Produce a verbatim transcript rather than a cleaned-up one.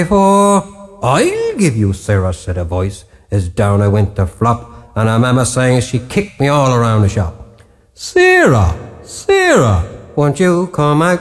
For I'll give you, Sarah, said a voice, as down I went to flop, and a mamma saying as she kicked me all around the shop. Sarah, Sarah, won't you come out